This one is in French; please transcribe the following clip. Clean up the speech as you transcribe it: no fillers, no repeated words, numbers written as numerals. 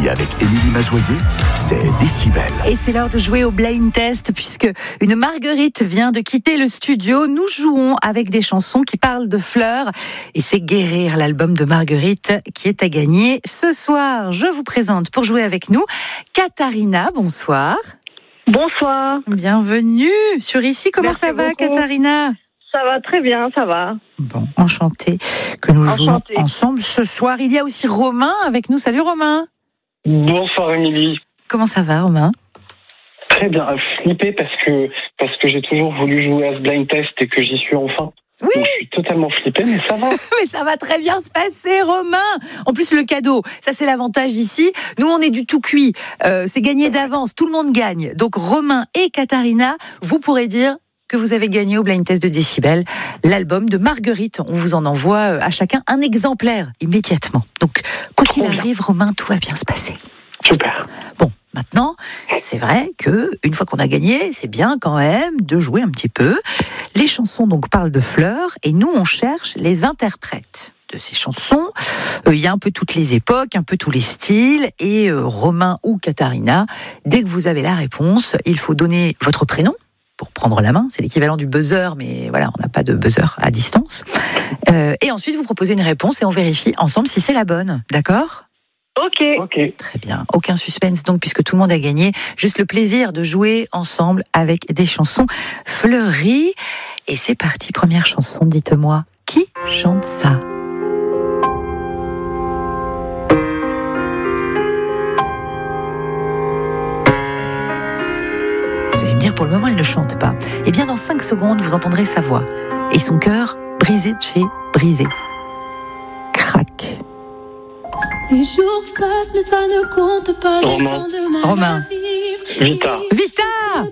Ici, avec Émilie Mazoyer, c'est Décibel. Et c'est l'heure de jouer au blind test, puisque une Marguerite vient de quitter le studio. Nous jouons avec des chansons qui parlent de fleurs. Et c'est Guérir, l'album de Marguerite, qui est à gagner ce soir. Je vous présente pour jouer avec nous Katharina. Bonsoir. Bonsoir. Bienvenue sur Ici. Comment Merci ça va, beaucoup. Katharina? Ça va très bien, ça va. Bon, enchantée que nous jouons Enchantée. ensemble ce soir. Il y a aussi Romain avec nous. Salut Romain. Bonsoir Émilie. Comment ça va, Romain? Très bien, flippé parce que j'ai toujours voulu jouer à ce blind test et que j'y suis enfin. Oui. Donc, je suis totalement flippé, mais ça va. Mais ça va très bien se passer, Romain. En plus, le cadeau, ça c'est l'avantage d'ici. Nous, on est du tout cuit. C'est gagné d'avance. Tout le monde gagne. Donc, Romain et Katharina, vous pourrez dire que vous avez gagné au blind test de Décibel l'album de Marguerite. On vous en envoie à chacun un exemplaire immédiatement. Donc, quoi qu'il arrive, Romain, tout va bien se passer. Super. Bon, maintenant, c'est vrai que une fois qu'on a gagné, c'est bien quand même de jouer un petit peu. Les chansons donc parlent de fleurs et nous on cherche les interprètes de ces chansons. Il y a un peu toutes les époques, un peu tous les styles et Romain ou Katharina, dès que vous avez la réponse, il faut donner votre prénom pour prendre la main. C'est l'équivalent du buzzer, mais voilà, on n'a pas de buzzer à distance. Et ensuite, vous proposez une réponse et on vérifie ensemble si c'est la bonne. D'accord ? Ok. Très bien. Aucun suspense donc, puisque tout le monde a gagné. Juste le plaisir de jouer ensemble avec des chansons fleuries. Et c'est parti. Première chanson. Dites-moi, qui chante ça ? Vous allez me dire, pour le moment, elle ne chante pas. Eh bien, dans 5 secondes, vous entendrez sa voix. Et son cœur brisé de chez brisé. Crac. Les jours passent, mais ça ne compte pas. Romain. Romain. Vita. Vita !